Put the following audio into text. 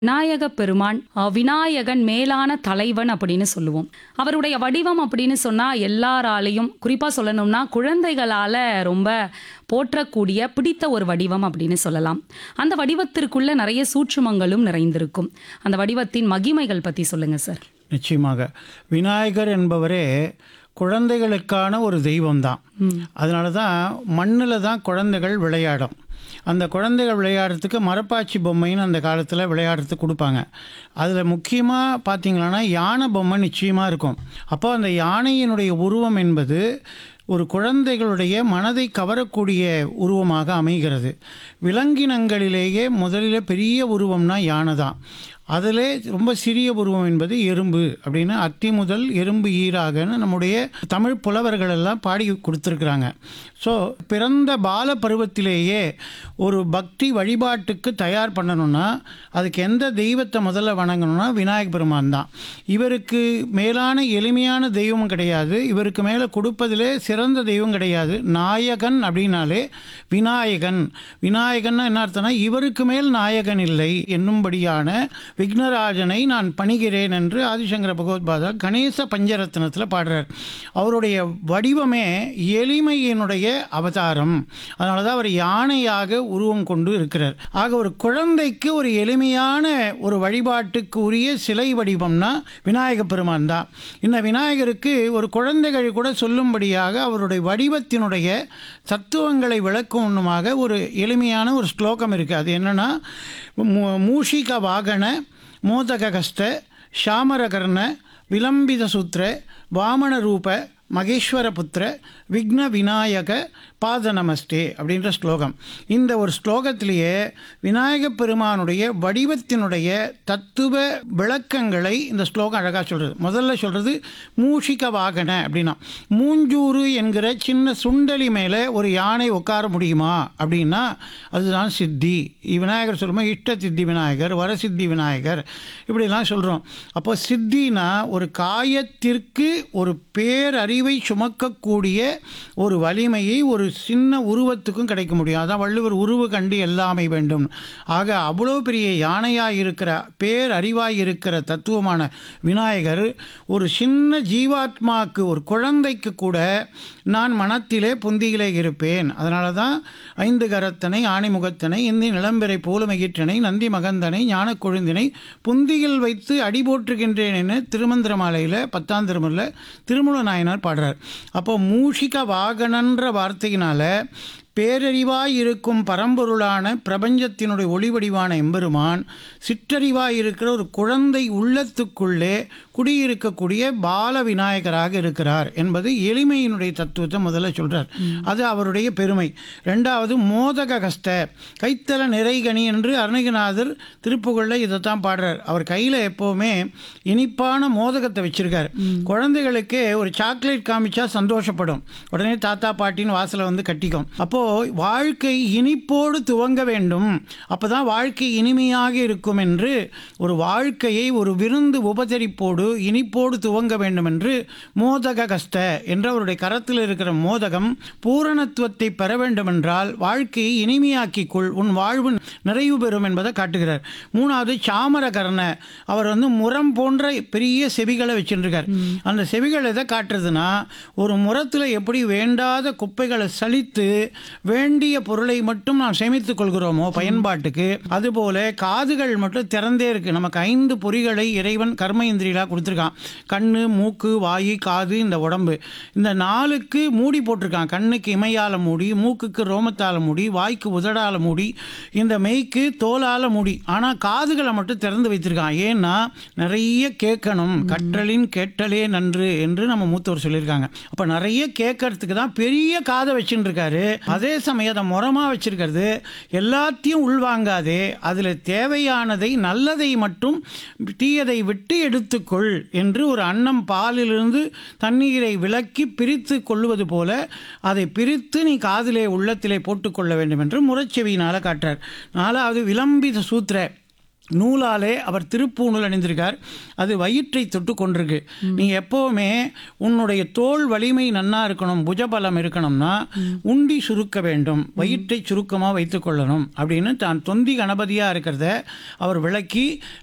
விநாயக பெருமான் விநாயகன் மேலான தலைவன் அப்படின்னு சொல்லுவோம். அவருடைய வடிவம் அப்படின்னு சொன்னா எல்லாராலையும் குறிப்பா சொல்லணும்னா குழந்தைகளால ரொம்ப போற்றக்கூடிய பிடித்த ஒரு வடிவம் அப்படின்னு சொல்லலாம். அந்த வடிவத்திற்குள்ள நிறைய சூட்சுமங்களும் நிறைந்திருக்கும். அந்த வடிவத்தின் மகிமைகள் பத்தி சொல்லுங்க சார். நிச்சயமாக விநாயகர் என்பவரே குழந்தைகளுக்கான ஒரு தெய்வம்தான். அதனால தான் மண்ணில் தான் குழந்தைகள் விளையாடும். அந்த குழந்தைகள் விளையாடுறதுக்கு மரப்பாச்சி பொம்மைன்னு அந்த காலத்தில் விளையாடுறதுக்கு கொடுப்பாங்க. அதில் முக்கியமாக பார்த்திங்கன்னா யானை பொம்மை நிச்சயமாக இருக்கும். அப்போ அந்த யானையினுடைய உருவம் என்பது ஒரு குழந்தைகளுடைய மனதை கவரக்கூடிய உருவமாக அமைகிறது. விலங்கினங்களிலேயே முதலில் பெரிய உருவம்னா யானை தான். அதிலே ரொம்ப சிறிய உருவம் என்பது எறும்பு அப்படின்னு அத்தி முதல் எறும்பு ஈராகன்னு நம்முடைய தமிழ் புலவர்கள் எல்லாம் பாடி கொடுத்துருக்குறாங்க. ஸோ பிறந்த பால பருவத்திலேயே ஒரு பக்தி வழிபாட்டுக்கு தயார் பண்ணணும்னா அதுக்கு எந்த தெய்வத்தை முதல்ல வணங்கணும்னா விநாயக பெருமான் தான். இவருக்கு மேலான எளிமையான தெய்வம் கிடையாது. இவருக்கு மேலே கொடுப்பதிலே சிறந்த தெய்வம் கிடையாது. நாயகன் அப்படின்னாலே விநாயகன். விநாயகன்னா என்ன அர்த்தம்னா இவருக்கு மேல் நாயகன் இல்லை என்னும்படியான விக்னராஜனை நான் பணிகிறேன் என்று ஆதிசங்கர பகவத்பாதா கணேச பஞ்சரத்னத்தில் பாடுறார். அவருடைய வடிவமே எளிமையினுடைய அவதாரம். அதனால தான் அவர் யானையாக உருவம் கொண்டு இருக்கிறார். ஆக ஒரு குழந்தைக்கு ஒரு எளிமையான ஒரு வழிபாட்டுக்கு உரிய சிலை வடிவம்னா விநாயக பெருமான் தான். இந்த விநாயகருக்கு ஒரு குழந்தைகள் கூட சொல்லும்படியாக அவருடைய வடிவத்தினுடைய தத்துவங்களை விளக்கும் ஒன்றுமாக ஒரு எளிமையான ஒரு ஸ்லோகம் இருக்குது. அது என்னென்னா மூஷிக வாகன மோதகஸ்த ஷாமரகர்ண விலம்பித சூத்திர வாமன ரூப மகேஸ்வர புத்திர விக்ன விநாயக பாத நமஸ்தே அப்படின்ற ஸ்லோகம். இந்த ஒரு ஸ்லோகத்திலேயே விநாயக பெருமானுடைய வடிவத்தினுடைய தத்துவ விளக்கங்களை இந்த ஸ்லோகம் அழகாக சொல்கிறது. முதல்ல சொல்கிறது மூஷிக வாகன அப்படின்னா மூஞ்சூறு என்கிற சின்ன சுண்டலி மேலே ஒரு யானை உட்கார முடியுமா அப்படின்னா அதுதான் சித்தி. விநாயகர் சொல்லும்போது இஷ்ட சித்தி விநாயகர், வரசித்தி விநாயகர் இப்படிலாம் சொல்கிறோம். அப்போ சித்தினா ஒரு காயத்திற்கு ஒரு பேரறிவை சுமக்கக்கூடிய ஒரு வலிமையை ஒரு சின்ன உருவத்துக்கும் கிடைக்க முடியும். அதான் வள்ளுவர் உருவு கண்டு எல்லாமை வேண்டும். ஆக அவ்வளோ பெரிய யானையாக இருக்கிற பேரறிவாய் இருக்கிற தத்துவமான விநாயகர் ஒரு சின்ன ஜீவாத்மாவுக்கு ஒரு குழந்தைக்கு கூட நான் மனத்திலே புந்தியிலே இருப்பேன். அதனால தான் ஐந்து கரத்தனை ஆணிமுகத்தனை இந்தி நிலம்பெறை போலுமகிற்றனை நந்தி மகந்தனை ஞான கொழுந்தினை புந்தியில் வைத்து அடி போற்றுகின்றேன் என திருமந்திர மாலையில் 10ஆம் திருமுறையில் திருமூல நாயனார் பாடுறார். அப்போ மூஷிக வாகனன்ற வார்த்தையினால் பேரறிவாய் இருக்கும் பரம்பொருளான பிரபஞ்சத்தினுடைய ஒளிவடிவான எம்பெருமான் சிற்றறிவாய் இருக்கிற ஒரு குழந்தை உள்ளத்துக்குள்ளே குடியிருக்கக்கூடிய பால விநாயகராக இருக்கிறார் என்பது எளிமையினுடைய தத்துவத்தை முதல்ல சொல்கிறார். அது அவருடைய பெருமை. ரெண்டாவது மோதக கஸ்த கைத்தல நிறைகனி என்று அருணகிரிநாதர் திருப்புகழில் இதைத்தான் பாடுறார். அவர் கையில் எப்போவுமே இனிப்பான மோதகத்தை வச்சுருக்கார். குழந்தைகளுக்கு ஒரு சாக்லேட் காமிச்சா சந்தோஷப்படும். உடனே தாத்தா பாட்டின்னு வாசலை வந்து கட்டிக்கும். அப்போது வாழ்க்கை இனிப்போடு துவங்க வேண்டும். அப்போ தான் வாழ்க்கை இனிமையாக இருக்கும் என்று ஒரு வாழ்க்கையை ஒரு விருந்து உபசரிப்போடு இனிப்போடு துவங்க வேண்டும் என்று மோதக கஸ்த என்ற அவருடைய கரத்தில் இருக்கிற மோதகம் பூரணத்துவத்தை பெற வேண்டும் என்றால் வாழ்க்கையை இனிமையாக்கிக்கொள், உன் வாழ்வு நிறைவு பெறும் என்பதை காட்டுகிறார். மூணாவது சாமரகர்ண அவர் வந்து முரம் போன்ற பெரிய செவிகளை வச்சுருக்கார். அந்த செவிகள் எதை காட்டுறதுன்னா ஒரு முரத்தில் எப்படி வேண்டாத குப்பைகளை சலித்து வேண்டிய பொருளை மட்டும் நாம் சேமித்துக் கொள்கிறோமோ பயன்பாட்டுக்கு, அதுபோல காதுகள் மட்டும் திறந்தே இருக்கு. நமக்கு 5 பொறிகளை இறைவன் கர்ம இந்திரியா கொடுத்துருக்கான். கண்ணு, மூக்கு, வாயு, காது, இந்த உடம்பு. இந்த 4க்கு மூடி போட்டிருக்கான். கண்ணுக்கு இமையால மூடி, மூக்குக்கு ரோமத்தால மூடி, வாய்க்கு உதடால மூடி, இந்த மெய்க்கு தோலால மூடி. ஆனால் காதுகளை மட்டும் திறந்து வைத்திருக்கான். ஏன்னா நிறைய கேட்கணும், கற்றலின் கேட்டலே நன்று என்று நம்ம மூத்தவர் சொல்லியிருக்காங்க. அப்போ நிறைய கேட்கறதுக்கு தான் பெரிய காதை வச்சுட்டு இருக்காரு. அதே சமயம் அதை முறமாக வச்சிருக்கிறது எல்லாத்தையும் உள்வாங்காதே, அதில் தேவையானதை நல்லதை மட்டும் தீயதை விட்டு எடுத்துக்கொள் என்று ஒரு அன்னம் பாலிலிருந்து தண்ணீரை விலக்கி பிரித்து கொள்வது போல அதை பிரித்து நீ காதிலே உள்ளத்திலே போட்டுக்கொள்ள வேண்டும் என்று முரச்செவியினால் காட்டுறார். 4வது விலம்பித சூத்திர நூலாலே அவர் திருப்பூணூல் அணிந்திருக்கார். அது வயிற்றை தொட்டு கொண்டிருக்கு. நீங்கள் எப்போவுமே உன்னுடைய தோல் வலிமை நன்னா இருக்கணும், புஜபலம் இருக்கணும்னா உண்டி சுருக்க வேண்டும், வயிற்றை சுருக்கமாக வைத்துக்கொள்ளணும் அப்படின்னு தான் தொந்தி கணபதியாக இருக்கிறத அவர் விளக்கி